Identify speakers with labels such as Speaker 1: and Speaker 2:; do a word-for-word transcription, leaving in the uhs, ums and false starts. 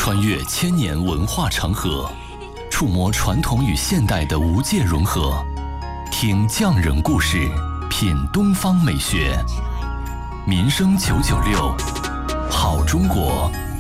Speaker 1: 穿越千年文化长河，触摸传统与现代的无界融合。听匠人故事，品东方美学。民生九九六，好中国